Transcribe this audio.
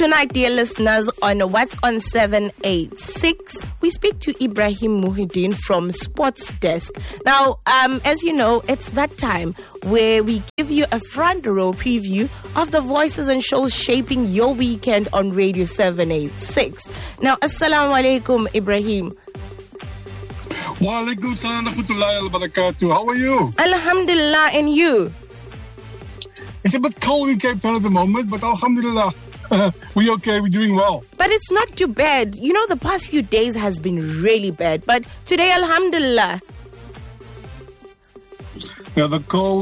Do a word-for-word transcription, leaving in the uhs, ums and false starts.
Tonight, dear listeners, on What's on seven eight six, we speak to Ibrahim Muhyiddin from Sports Desk. Now, um, as you know, it's that time where we give you a front row preview of the voices and shows shaping your weekend on Radio seven eight six. Now, assalamu alaikum, Ibrahim. Wa alaikum salam wa rahmatullahi wa barakatuh. How are you? Alhamdulillah, and you? It's a bit cold in Cape Town at the moment, but alhamdulillah. we okay, we're doing well. But it's not too bad. You know, the past few days has been really bad. But today, alhamdulillah. Yeah, the cold